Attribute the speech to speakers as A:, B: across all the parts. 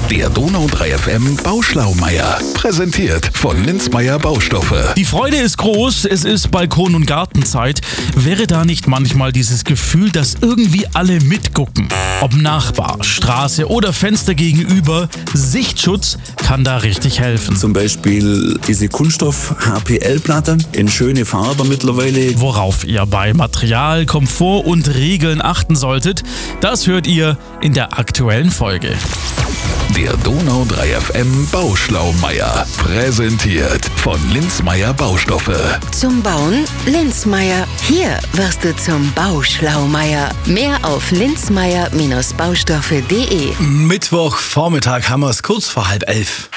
A: Der Donau 3 FM Bauschlaumeier. Präsentiert von Linzmeier Baustoffe.
B: Die Freude ist groß, es ist Balkon- und Gartenzeit. Wäre da nicht manchmal dieses Gefühl, dass irgendwie alle mitgucken? Ob Nachbar, Straße oder Fenster gegenüber, Sichtschutz kann da richtig helfen.
C: Zum Beispiel diese Kunststoff-HPL-Platte in schöne Farbe mittlerweile.
B: Worauf ihr bei Material, Komfort und Regeln achten solltet, das hört ihr in der aktuellen Folge.
A: Der Donau 3 FM Bauschlaumeier. Präsentiert von Linzmeier Baustoffe.
D: Zum Bauen Linzmeier. Hier wirst du zum Bauschlaumeier. Mehr auf linzmeier-baustoffe.de.
E: Mittwochvormittag haben wir es kurz vor 10:30.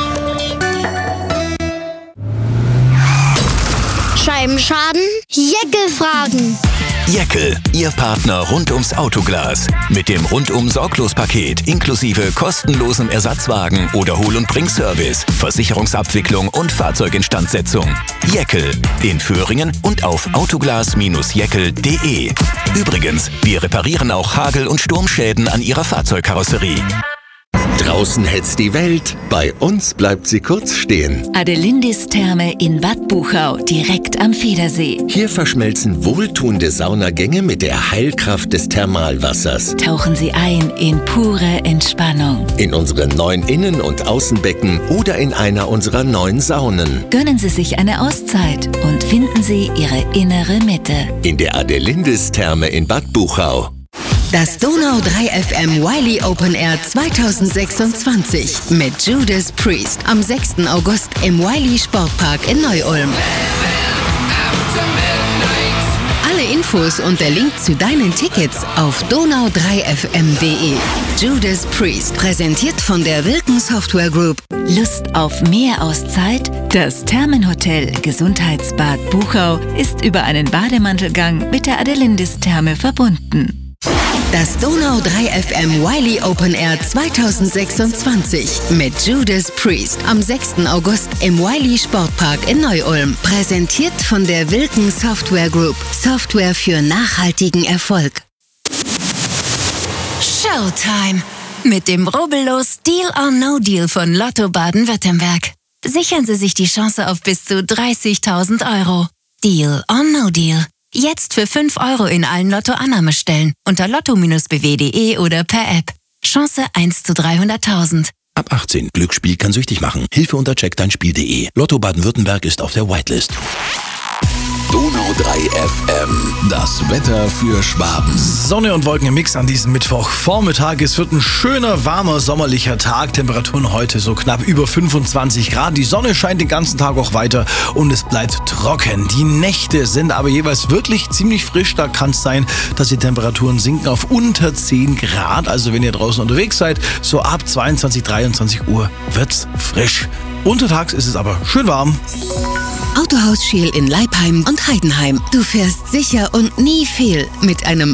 F: Scheibenschaden? Jeckel fragen.
G: Jeckel, Ihr Partner rund ums Autoglas. Mit dem Rundum-Sorglos-Paket inklusive kostenlosem Ersatzwagen oder Hol- und Bringservice, Versicherungsabwicklung und Fahrzeuginstandsetzung. Jeckel in Föhringen und auf autoglas-jeckel.de. Übrigens, wir reparieren auch Hagel- und Sturmschäden an Ihrer Fahrzeugkarosserie.
H: Draußen hetzt die Welt, bei uns bleibt sie kurz stehen.
I: Adelindis Therme in Bad Buchau, direkt am Federsee.
H: Hier verschmelzen wohltuende Saunagänge mit der Heilkraft des Thermalwassers.
I: Tauchen Sie ein in pure Entspannung.
H: In unsere neuen Innen- und Außenbecken oder in einer unserer neuen Saunen.
I: Gönnen Sie sich eine Auszeit und finden Sie Ihre innere Mitte.
H: In der Adelindis Therme in Bad Buchau.
D: Das Donau 3 FM Wiley Open Air 2026 mit Judas Priest am 6. August im Wiley Sportpark in Neu-Ulm. Alle Infos und der Link zu deinen Tickets auf donau3fm.de. Judas Priest, präsentiert von der Wilken Software Group.
I: Lust auf mehr Auszeit? Das Thermenhotel Gesundheitsbad Buchau ist über einen Bademantelgang mit der Adelindis Therme verbunden.
D: Das Donau 3 FM Wiley Open Air 2026 mit Judas Priest am 6. August im Wiley Sportpark in Neu-Ulm. Präsentiert von der Wilken Software Group. Software für nachhaltigen Erfolg.
I: Showtime! Mit dem rubbellos Deal or No Deal von Lotto Baden-Württemberg. Sichern Sie sich die Chance auf bis zu 30.000 €. Deal or No Deal. Jetzt für 5 € in allen Lotto-Annahmestellen unter lotto-bw.de oder per App. Chance 1 zu 300.000.
J: Ab 18. Glücksspiel kann süchtig machen. Hilfe unter checkdeinspiel.de. Lotto Baden-Württemberg ist auf der Whitelist.
A: Donau 3 FM. Das Wetter für Schwaben.
E: Sonne und Wolken im Mix an diesem Mittwochvormittag. Es wird ein schöner, warmer, sommerlicher Tag. Temperaturen heute so knapp über 25 Grad. Die Sonne scheint den ganzen Tag auch weiter und es bleibt trocken. Die Nächte sind aber jeweils wirklich ziemlich frisch. Da kann es sein, dass die Temperaturen sinken auf unter 10 Grad. Also wenn ihr draußen unterwegs seid, so ab 22, 23 Uhr wird's frisch. Untertags ist es aber schön warm.
D: Autohaus Scheel in Leipheim und Heidenheim. Du fährst sicher und nie fehl mit einem